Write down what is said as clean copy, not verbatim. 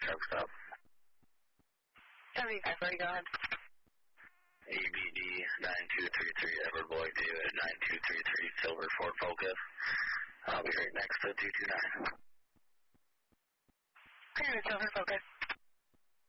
truck stop. 75, sorry, go ahead. ABD 9233, Edward Boyd David 9233, Silver Ford Focus. I'll be right next to 229. Clear to Silver Focus.